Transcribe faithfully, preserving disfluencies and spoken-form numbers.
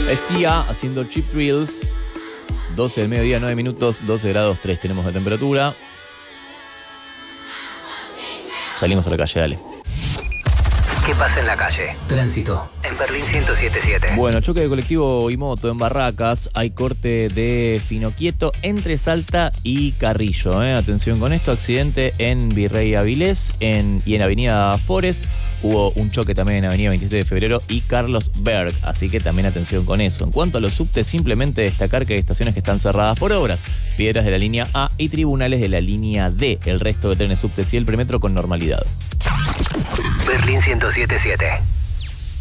Es Sia haciendo Cheap Thrills. doce del mediodía, nueve minutos, doce grados tres tenemos de temperatura. Salimos a la calle, dale. ¿Qué pasa en la calle? Tránsito en Berlín ciento siete punto siete. Bueno, choque de colectivo y moto en Barracas. Hay corte de Finoquieto entre Salta y Carrillo. ¿eh? Atención con esto. Accidente en Virrey Avilés en, y en Avenida Forest. Hubo un choque también en Avenida veintiséis de febrero y Carlos Berg. Así que también atención con eso. En cuanto a los subtes, simplemente destacar que hay estaciones que están cerradas por obras. Piedras de la línea A y tribunales de la línea D. El resto de trenes subtes y el premetro con normalidad. Berlín ciento siete punto siete.